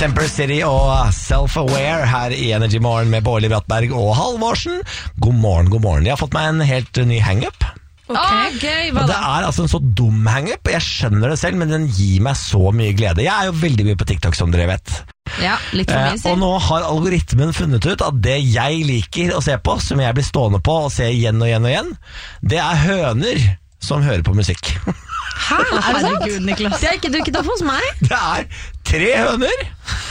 Semper City og Self-Aware her i Energy Morgen med Bårli Brattberg og Halvorsen. God morgen, god morgen. Jeg har fått meg en helt ny hang-up. Okay, og det er altså en så dum hang-up. Jeg skjønner det selv, men den gir meg så mye glede. Jeg er jo veldig mye på TikTok, som dere vet. Ja, litt for mye, og nå har algoritmen funnet ut at det jeg liker å se på, som jeg blir stående på og se igjen og igjen og igjen, det er høner som hører på musikk. Hæ? Er det sant? Niklas. Det er ikke dukket opp hos meg. Det er 3 høner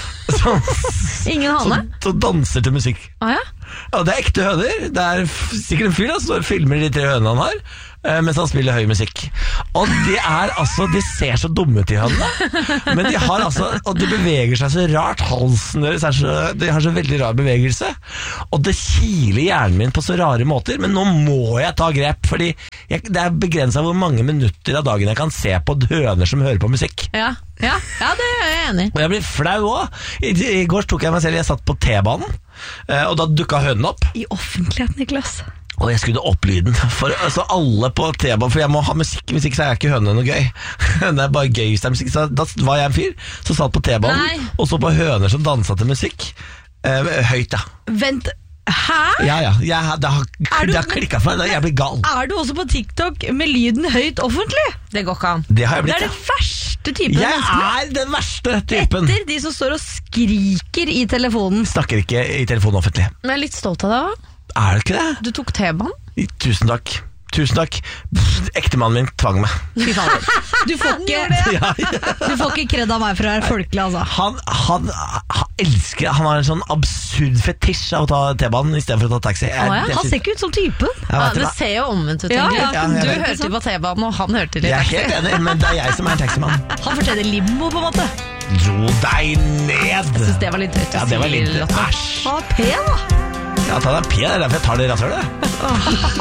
Ingen hane? som danser til musikk. Ja, det er ekte høner. Det er sikkert en fyr som står og filmer de 3 hønene han har, mens han spiller høy musikk. Og de er altså, de ser så dumme ut i hønene, men de har altså, og de beveger seg så rart. Halsen deres de har så veldig rar bevegelse, og det kiler hjernen min på så rare måter. Men nå må jeg ta grep, fordi det er begrenset hvor mange minutter av dagen jeg kan se på høner som hører på musikk. Ja, det er jeg enig. Og jeg blir flau også. I går tok jeg meg selv, jeg satt på T-banen, og da dukket hønen opp. I offentlighet, Niklas. Og jeg skrudde opp lyden for altså, alle på T-banen, for jeg må ha musikk. Hvis ikke så er ikke hønene noe gøy. Det er bare gøy hvis det er musikk. Så da var jeg en fyr som satt på T-banen og så på høner som danset til musikk. Høyt, ja. Vent, hæ? Ja, det har klikket for meg. Jeg blir gal. Er du også på TikTok med lyden høyt offentlig? Det går ikke an. Det har jeg blitt, det er det verste typen. Jeg er den verste typen. Etter de som står og skriker i telefonen. Snakker ikke i telefonen offentlig. Men jeg er litt stolt av deg. Er det ikke det? Du tok T-banen. Tusen takk. Ektemannen min tvang meg. Fy faen. Du får ikke kred av meg for å være folkelig, altså. Han elsker, han har en sånn absurd fetisj av å ta T-banen i stedet for å ta taxi. Han ser ikke ut som typen. Det ser jo omvendt ut. Du hørte på T-banen, og han hørte litt taxi. Jeg er helt enig, men det er jeg som er en taximann. Han fortjener limo, på en måte. Ro deg ned. Jeg synes det var litt drøyt. Ja, det var litt æsj. Ta pen, da. Ja, ta deg pen, det er derfor jeg tar det rasshølet.